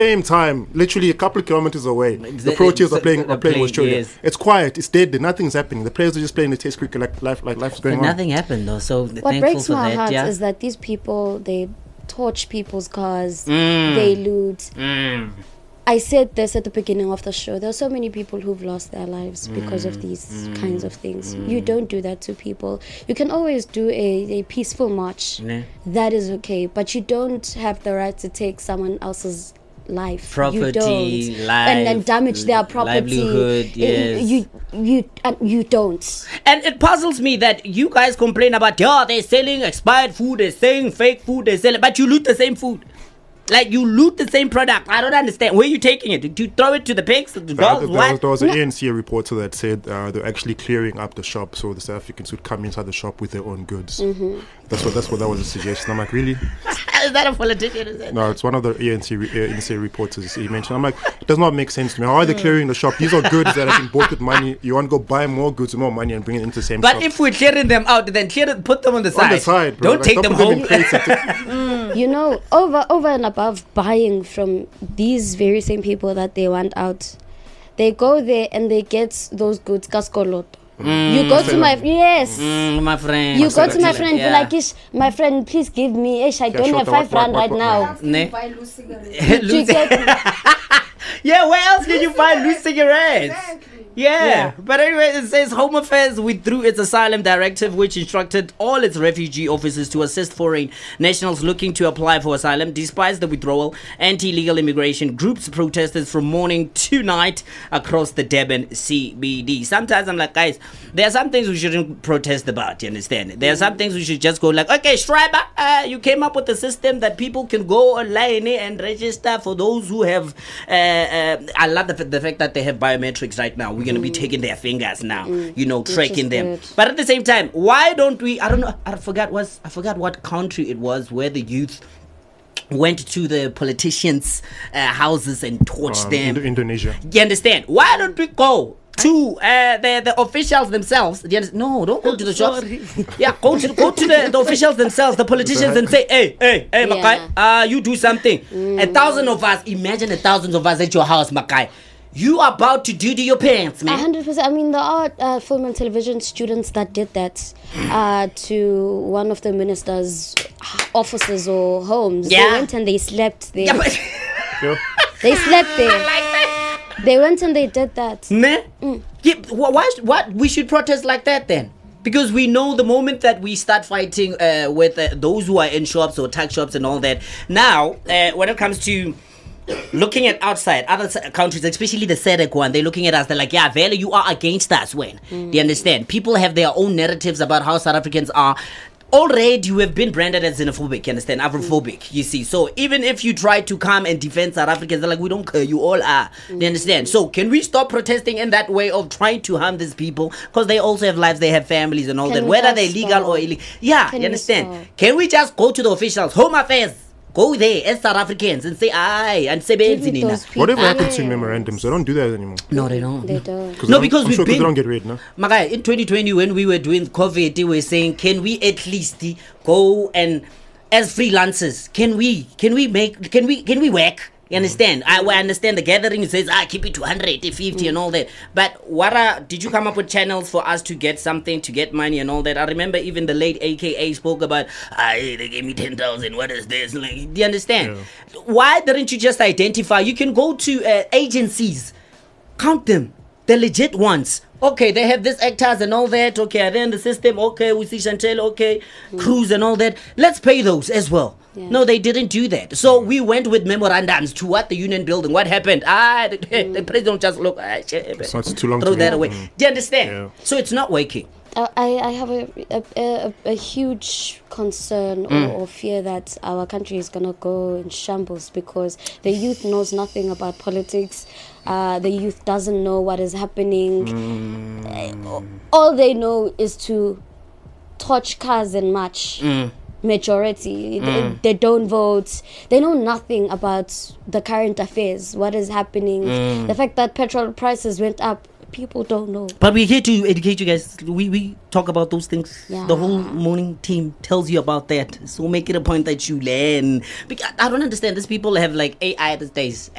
Same time, literally a couple of kilometers away, the Proteas are playing with Australia. Yes. It's quiet, it's dead, nothing's happening. The players are just playing the test cricket like life's going on. Nothing happened though. So What thankful breaks for my that. heart Yeah. is that these people, they torch people's cars, they loot. I said this at the beginning of the show. There are so many people who've lost their lives because of these kinds of things. You don't do that to people. You can always do a peaceful march. Yeah. That is okay. But you don't have the right to take someone else's life. Property, you don't. life, and damage their property. livelihood, yes. You don't. And it puzzles me that you guys complain about, they're selling expired food, they're selling fake food, they're selling, but you loot the same food. Like, you loot the same product. I don't understand. Where are you taking it? Do you throw it to the pigs? The dogs? What? There was an ANC reporter that said they're actually clearing up the shop so the South Africans would come inside the shop with their own goods. That's what that was a suggestion. I'm like, really? Is that a politician? Is it? No, it's one of the ANC reporters he mentioned. I'm like, it does not make sense to me. How are they clearing the shop? These are goods that have been bought with money. You want to go buy more goods with more money and bring it into the same But shop. if we're clearing them out, then put them on the side. On the side, bro. Don't Like, take them put home. in crates. You know, over and above buying from these very same people that they want out, they go there and they get those goods kaskoloto. You go to my My friend. You go to my Yeah. friend, be like, "Ish, my friend, please give me. Ish, I don't sure, have what- 5 rand what- right what- now." Ne? Buy loose cigarettes. Do you get me? Yeah, where else can you find loose cigarettes? Exactly. Yeah. But anyway, it says Home Affairs withdrew its asylum directive, which instructed all its refugee officers to assist foreign nationals looking to apply for asylum. Despite the withdrawal, anti-illegal immigration groups protested from morning to night across the Durban CBD. Sometimes I'm like, guys, there are some things we shouldn't protest about, you understand? There are some things we should just go like, okay, Schreiber, you came up with a system that people can go online and register for those who have, I love the fact that they have biometrics right now. We're going to be taking their fingers now, tracking them. good. But at the same time, why don't we, I don't know, I forgot what country it was where the youth went to the politicians' houses and torched them. Indonesia. You understand? Why don't we go to the officials themselves? No, don't go to the shops. Yeah, go to the officials themselves, the politicians, and say, hey, Makai, you do something. 1,000 of us, imagine 1,000 of us at your house, Makai. You are about to do to your parents, man. 100%. I mean, there are film and television students that did that to one of the minister's offices or homes. Yeah. They went and they slept there. Yeah, but Yeah. They slept there. like that. They went and they did that. Nah. Yeah, what? We should protest like that then. Because we know the moment that we start fighting with those who are in shops or tuck shops and all that. Now, when it comes to looking at outside other countries, especially the SADC one, they're looking at us, they're like, yeah, Vele, you are against us when. Do you understand? People have their own narratives about how South Africans are. Already you have been branded as xenophobic, you understand, Afrophobic, you see. So even if you try to come and defend South Africans, they're like, we don't care, you all are. You understand? So can we stop protesting in that way of trying to harm these people? Because they also have lives, they have families and all Can that, we whether just they're legal stop? or illegal. Yeah, Can you we understand? stop? Can we just go to the officials, Home Affairs, go there as South Africans and say, aye, and say, Give me those people. Whatever happens to Yes. memorandums, they don't do that anymore. no, they don't. They don't. No, because I'm we've sure been- they don't get read, no? Magai, in 2020 when we were doing COVID, we were saying, can we at least go and as freelancers, can we work? You understand? I understand the gathering says, keep it to 150 and all that. But did you come up with channels for us to get something, to get money and all that? I remember even the late AKA spoke about, they gave me 10,000, what is this? Like, do you understand? Yeah. Why didn't you just identify? You can go to agencies, count them, the legit ones. Okay, they have this actors and all that. Okay, are they in the system? Okay, we see Chantel. Okay, Cruz and all that. Let's pay those as well. Yeah. No, they didn't do that. So we went with memorandums to what the union building. What happened? The president just look. So it's too long Throw to that read. away. Do you understand? Yeah. So it's not working. I have a huge concern or fear that our country is going to go in shambles because the youth knows nothing about politics. The youth doesn't know what is happening. All they know is to torch cars and march. Majority. They don't vote. They know nothing about the current affairs, what is happening. The fact that petrol prices went up people don't know. But we're here to educate you guys. We talk about those things. Yeah. The whole morning team tells you about that. So make it a point that you learn. Because I don't understand. These people have like AI these days.